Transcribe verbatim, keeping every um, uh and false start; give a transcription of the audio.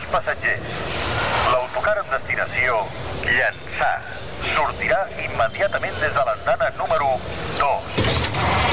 passatgers. L'autocar amb destinació Llançà sortirà immediatament des de la